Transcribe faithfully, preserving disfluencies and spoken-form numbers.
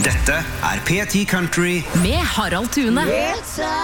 Dette er P ti Country med Harald Thune.